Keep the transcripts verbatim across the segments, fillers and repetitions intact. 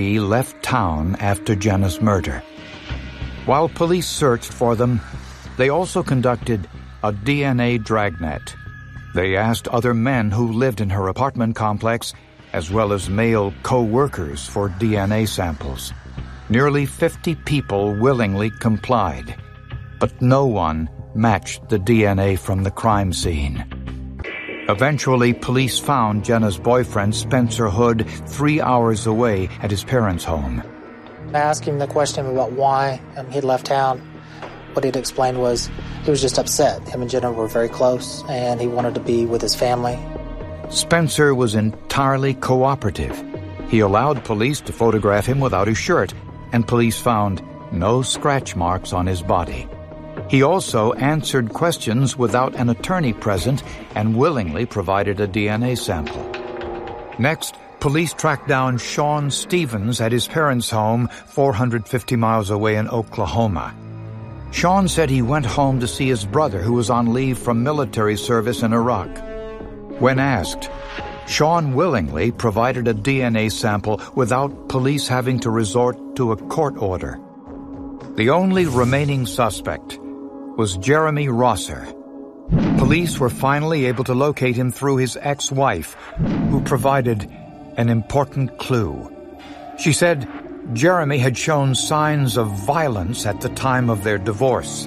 He left town after Jenna's murder. While police searched for them, they also conducted a D N A dragnet. They asked other men who lived in her apartment complex, as well as male co-workers, for D N A samples. Nearly fifty people willingly complied, but no one matched the D N A from the crime scene. Eventually, police found Jenna's boyfriend, Spencer Hood, three hours away at his parents' home. I asked him the question about why um, he'd left town. What he'd explained was he was just upset. Him and Jenna were very close, and he wanted to be with his family. Spencer was entirely cooperative. He allowed police to photograph him without his shirt, and police found no scratch marks on his body. He also answered questions without an attorney present and willingly provided a D N A sample. Next, police tracked down Sean Stevens at his parents' home, four hundred fifty miles away in Oklahoma. Sean said he went home to see his brother, who was on leave from military service in Iraq. When asked, Sean willingly provided a D N A sample without police having to resort to a court order. The only remaining suspect was Jeremy Rosser. Police were finally able to locate him through his ex-wife, who provided an important clue. She said Jeremy had shown signs of violence at the time of their divorce.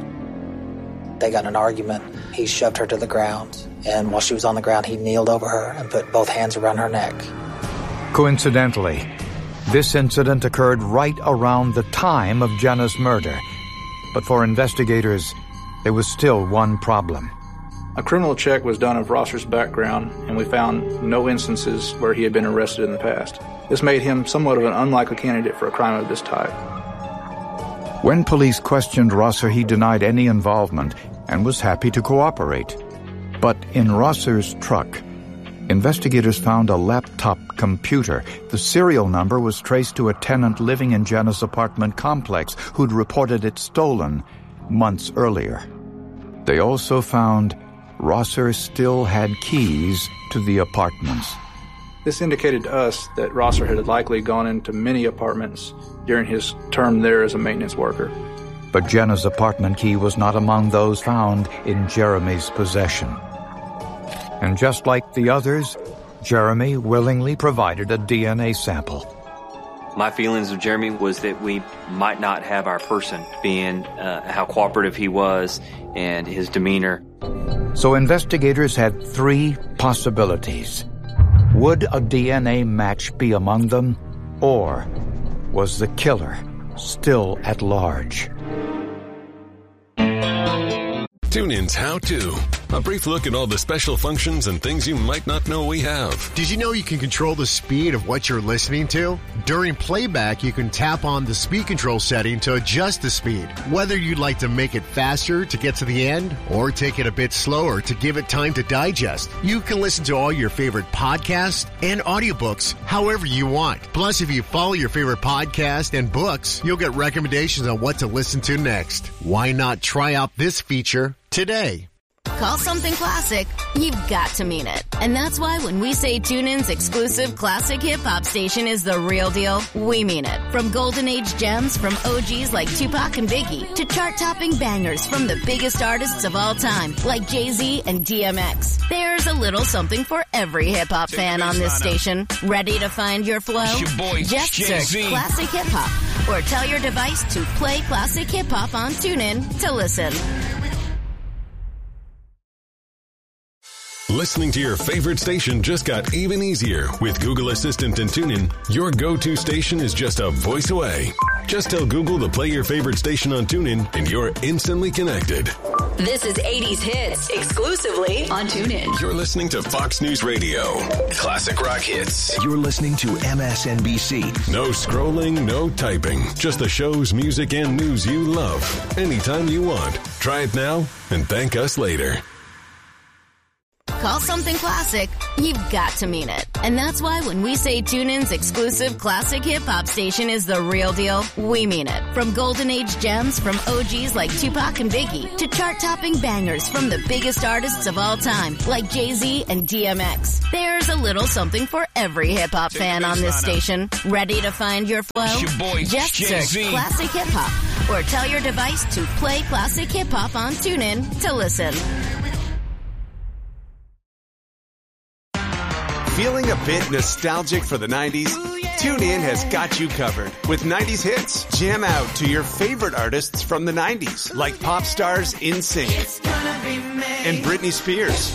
They got in an argument. He shoved her to the ground, and while she was on the ground, he kneeled over her and put both hands around her neck. Coincidentally, this incident occurred right around the time of Jenna's murder. But for investigators, there was still one problem. A criminal check was done of Rosser's background, and we found no instances where he had been arrested in the past. This made him somewhat of an unlikely candidate for a crime of this type. When police questioned Rosser, he denied any involvement and was happy to cooperate. But in Rosser's truck, investigators found a laptop computer. The serial number was traced to a tenant living in Jenna's apartment complex who'd reported it stolen months earlier. They also found Rosser still had keys to the apartments. This indicated to us that Rosser had likely gone into many apartments during his term there as a maintenance worker. But Jenna's apartment key was not among those found in Jeremy's possession. And just like the others, Jeremy willingly provided a D N A sample. My feelings of Jeremy was that we might not have our person, being uh, how cooperative he was and his demeanor. So investigators had three possibilities. Would a D N A match be among them, or was the killer still at large? TuneIn's How To. A brief look at all the special functions and things you might not know we have. Did you know you can control the speed of what you're listening to? During playback, you can tap on the speed control setting to adjust the speed. Whether you'd like to make it faster to get to the end or take it a bit slower to give it time to digest, you can listen to all your favorite podcasts and audiobooks however you want. Plus, if you follow your favorite podcast and books, you'll get recommendations on what to listen to next. Why not try out this feature today? Call something classic, you've got to mean it. And that's why when we say TuneIn's exclusive classic hip-hop station is the real deal, we mean it. From golden age gems from O Gs like Tupac and Biggie to chart-topping bangers from the biggest artists of all time like Jay-Z and D M X. There's a little something for every hip-hop fan on this station. Ready to find your flow? Your boy, Just Jay-Z. search Classic Hip-Hop or tell your device to play Classic Hip-Hop on TuneIn to listen. Listening to your favorite station just got even easier. With Google Assistant and TuneIn, your go-to station is just a voice away. Just tell Google to play your favorite station on TuneIn, and you're instantly connected. This is eighties Hits, exclusively on TuneIn. You're listening to Fox News Radio. Classic rock hits. You're listening to M S N B C. No scrolling, no typing. Just the shows, music, and news you love. Anytime you want. Try it now and thank us later. call something classic, you've got to mean it. And that's why when we say TuneIn's exclusive classic hip-hop station is the real deal, we mean it. From Golden Age gems from O Gs like Tupac and Biggie to chart-topping bangers from the biggest artists of all time like Jay-Z and D M X. There's a little something for every hip-hop fan on this station. Ready to find your flow? Your boy, Just Jay-Z. search Classic Hip Hop or tell your device to play Classic Hip Hop on TuneIn to listen. Feeling a bit nostalgic for the nineties? TuneIn has got you covered with nineties hits. Jam out to your favorite artists from the nineties, like pop stars NSYNC and Britney Spears,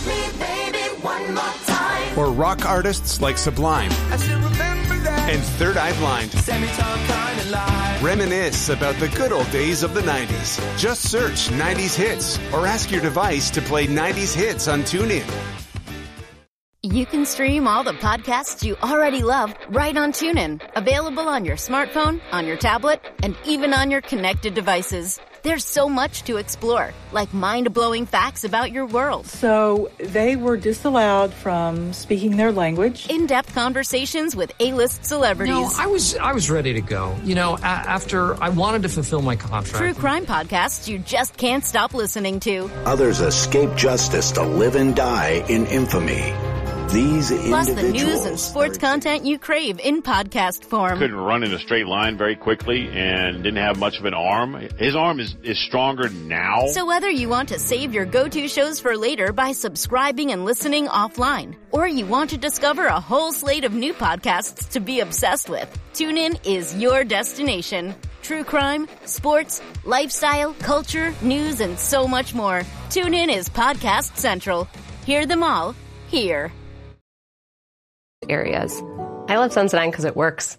or rock artists like Sublime and Third Eye Blind. Reminisce about the good old days of the nineties. Just search nineties hits or ask your device to play nineties hits on TuneIn. You can stream all the podcasts you already love right on TuneIn. Available on your smartphone, on your tablet, and even on your connected devices. There's so much to explore, like mind-blowing facts about your world. So they were disallowed from speaking their language. In-depth conversations with A-list celebrities. No, I was I was ready to go. You know, a- after I wanted to fulfill my contract. True crime podcasts you just can't stop listening to. Others escape justice to live and die in infamy. These Plus the individuals news and sports content you crave in podcast form. Couldn't run in a straight line very quickly and didn't have much of an arm. His arm is, is stronger now. So whether you want to save your go-to shows for later by subscribing and listening offline, or you want to discover a whole slate of new podcasts to be obsessed with, TuneIn is your destination. True crime, sports, lifestyle, culture, news, and so much more. TuneIn is Podcast Central. Hear them all here. Areas. I love Sensodyne because it works.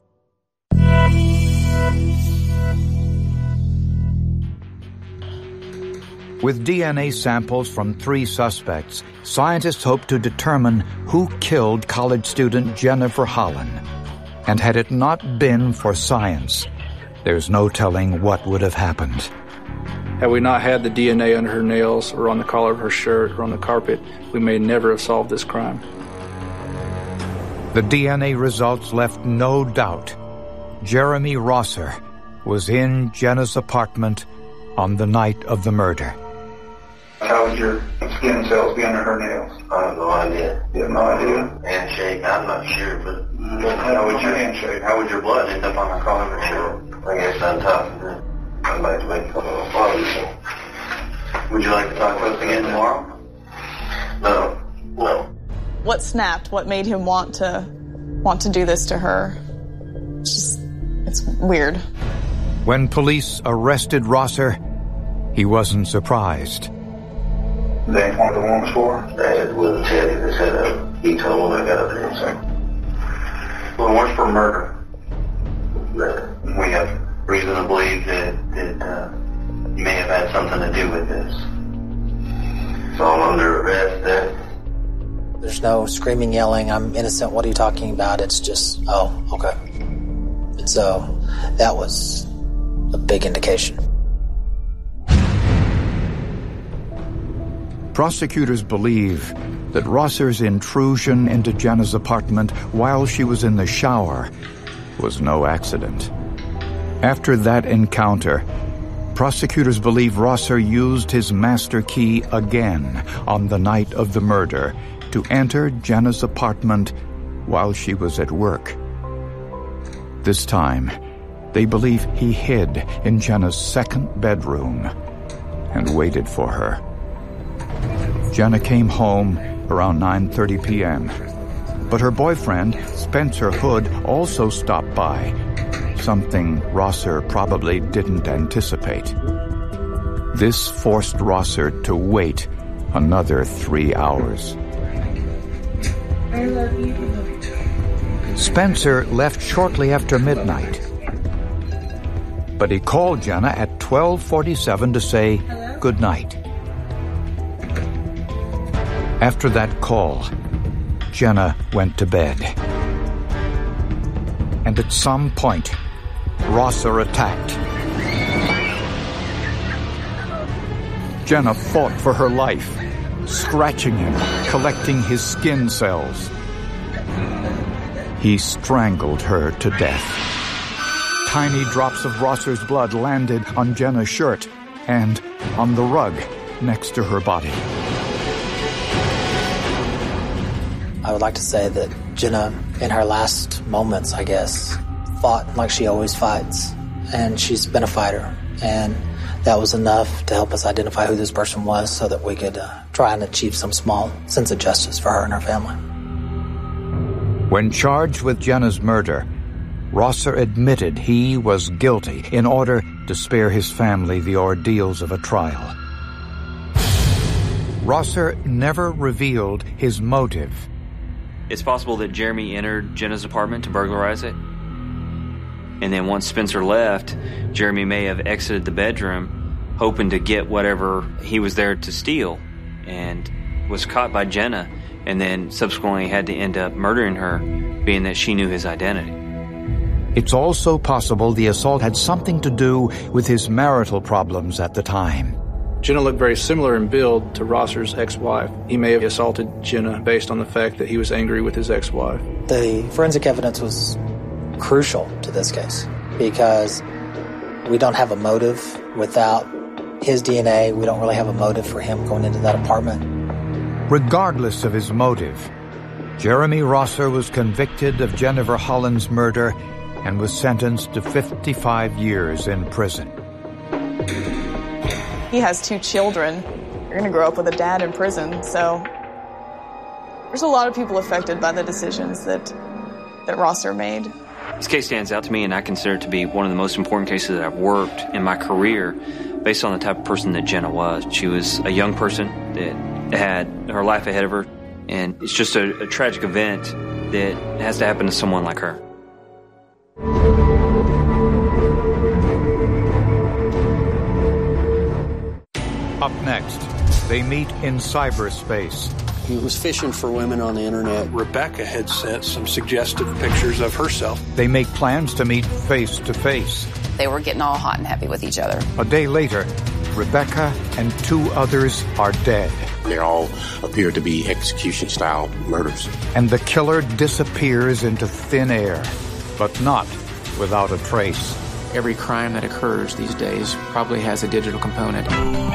With D N A samples from three suspects, scientists hope to determine who killed college student Jennifer Holland. And had it not been for science, there's no telling what would have happened. Had we not had the D N A under her nails or on the collar of her shirt or on the carpet, we may never have solved this crime. The D N A results left no doubt. Jeremy Rosser was in Jenna's apartment on the night of the murder. How would your skin cells be under her nails? I have no idea. You have no idea? Handshake, I'm not sure, but... Mm, how would your handshake? How would your blood end up on her collar of her shirt? I guess on top of it. I'd like to make a little fun. Would you like to talk to us again tomorrow? No. No. What snapped? What made him want to want to do this to her? It's just, it's weird. When police arrested Rosser, he wasn't surprised. Is that one of the warrants for? Dad wouldn't tell you. They said uh, he told him I got up there and said. Well, warrants for murder. Murder. We have reason to believe that, that uh, you may have had something to do with this. It's all under arrest then. There's no screaming, yelling, I'm innocent, what are you talking about? It's just, oh, okay. And so that was a big indication. Prosecutors believe that Rosser's intrusion into Jenna's apartment while she was in the shower was no accident. After that encounter, prosecutors believe Rosser used his master key again on the night of the murder to enter Jenna's apartment while she was at work. This time, they believe he hid in Jenna's second bedroom and waited for her. Jenna came home around nine thirty p.m., but her boyfriend, Spencer Hood, also stopped by, something Rosser probably didn't anticipate. This forced Rosser to wait another three hours. I love you. I love you too. Spencer left shortly after midnight, but he called Jenna at twelve forty-seven to say Hello? Good night. After that call, Jenna went to bed. And at some point, Rosser attacked. Jenna fought for her life, scratching him, collecting his skin cells. He strangled her to death. Tiny drops of Rosser's blood landed on Jenna's shirt and on the rug next to her body. I would like to say that Jenna, in her last moments, I guess, fought like she always fights. And she's been a fighter. And that was enough to help us identify who this person was so that we could uh, try and achieve some small sense of justice for her and her family. When charged with Jenna's murder, Rosser admitted he was guilty in order to spare his family the ordeals of a trial. Rosser never revealed his motive. It's possible that Jeremy entered Jenna's apartment to burglarize it. And then once Spencer left, Jeremy may have exited the bedroom, hoping to get whatever he was there to steal, and was caught by Jenna, and then subsequently had to end up murdering her, being that she knew his identity. It's also possible the assault had something to do with his marital problems at the time. Jenna looked very similar in build to Rosser's ex-wife. He may have assaulted Jenna based on the fact that he was angry with his ex-wife. The forensic evidence was crucial to this case because we don't have a motive without his D N A. We don't really have a motive for him going into that apartment. Regardless of his motive, Jeremy Rosser was convicted of Jennifer Holland's murder and was sentenced to fifty-five years in prison. He has two children. You're going to grow up with a dad in prison, so there's a lot of people affected by the decisions that that Rosser made. This case stands out to me, and I consider it to be one of the most important cases that I've worked in my career based on the type of person that Jenna was. She was a young person that had her life ahead of her, and it's just a, a tragic event that has to happen to someone like her. Up next, they meet in cyberspace. He was fishing for women on the internet. Rebecca had sent some suggestive pictures of herself. They make plans to meet face to face. They were getting all hot and heavy with each other. A day later, Rebecca and two others are dead. They all appear to be execution-style murders. And the killer disappears into thin air, but not without a trace. Every crime that occurs these days probably has a digital component.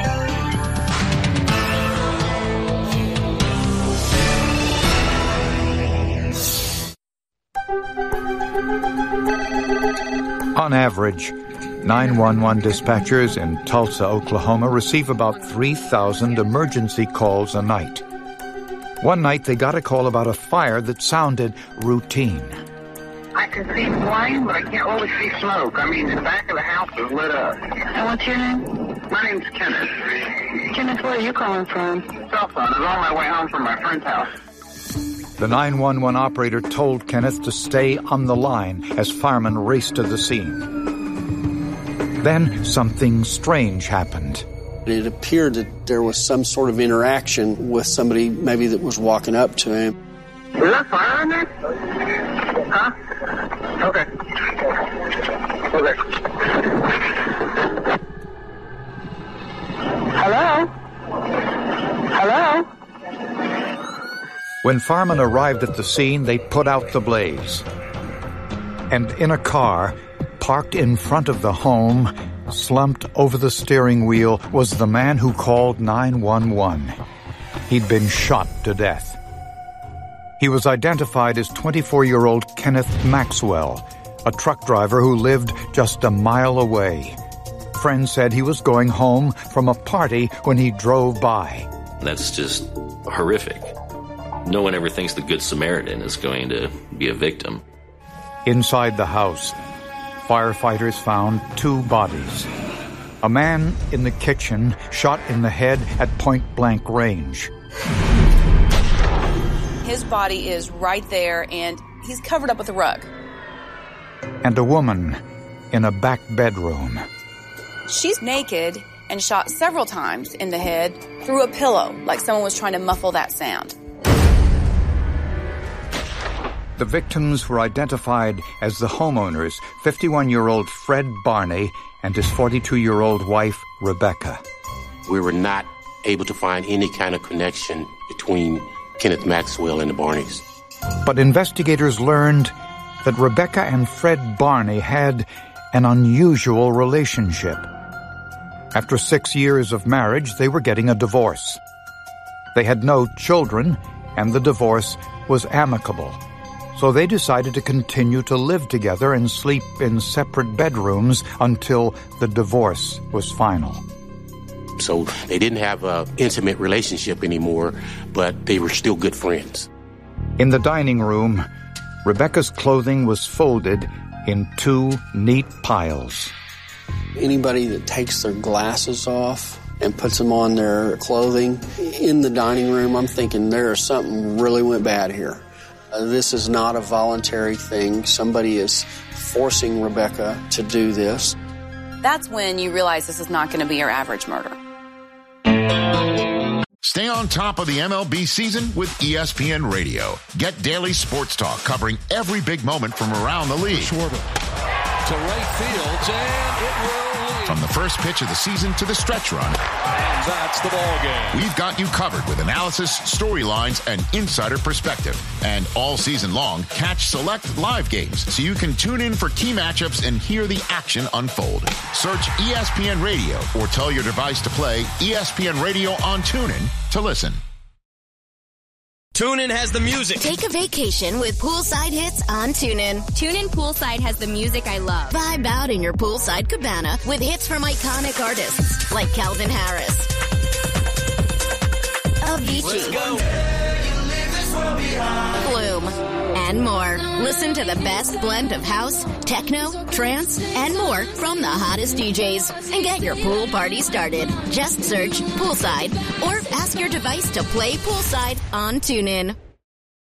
On average, nine one one dispatchers in Tulsa, Oklahoma receive about three thousand emergency calls a night. One night they got a call about a fire that sounded routine. I can see flame, but I can't really see smoke. I mean, the back of the house is lit up. And what's your name? My name's Kenneth. Kenneth, where are you calling from? Cell phone. I was on my way home from my friend's house. The nine one one operator told Kenneth to stay on the line as firemen raced to the scene. Then something strange happened. It appeared that there was some sort of interaction with somebody maybe that was walking up to him. Is that fire in there? Huh? Okay. Okay. Hello? Hello? When firemen arrived at the scene, they put out the blaze. And in a car, parked in front of the home, slumped over the steering wheel, was the man who called nine one one. He'd been shot to death. He was identified as twenty-four-year-old Kenneth Maxwell, a truck driver who lived just a mile away. Friends said he was going home from a party when he drove by. That's just horrific. No one ever thinks the Good Samaritan is going to be a victim. Inside the house, firefighters found two bodies. A man in the kitchen, shot in the head at point-blank range. His body is right there, and he's covered up with a rug. And a woman in a back bedroom. She's naked and shot several times in the head through a pillow, like someone was trying to muffle that sound. The victims were identified as the homeowners, fifty-one-year-old Fred Barney and his forty-two-year-old wife, Rebecca. We were not able to find any kind of connection between Kenneth Maxwell and the Barneys. But investigators learned that Rebecca and Fred Barney had an unusual relationship. After six years of marriage, they were getting a divorce. They had no children, and the divorce was amicable. So they decided to continue to live together and sleep in separate bedrooms until the divorce was final. So they didn't have an intimate relationship anymore, but they were still good friends. In the dining room, Rebecca's clothing was folded in two neat piles. Anybody that takes their glasses off and puts them on their clothing in the dining room, I'm thinking there is something really went bad here. Uh, this is not a voluntary thing. Somebody is forcing Rebecca to do this. That's when you realize this is not going to be your average murder. Stay on top of the M L B season with E S P N Radio. Get daily sports talk covering every big moment from around the league. Schwarber to right field, and it will lead. From the first pitch of the season to the stretch run. And that's the ball game. We've got you covered with analysis, storylines, and insider perspective. And all season long, catch select live games so you can tune in for key matchups and hear the action unfold. Search E S P N Radio or tell your device to play E S P N Radio on TuneIn to listen. TuneIn has the music. Take a vacation with poolside hits on TuneIn. TuneIn Poolside has the music I love. Vibe out in your poolside cabana with hits from iconic artists like Calvin Harris, Avicii, Flume, and more. Listen to the best blend of house, techno, trance, and more from the hottest D Js. And get your pool party started. Just search Poolside or ask your device to play Poolside on TuneIn.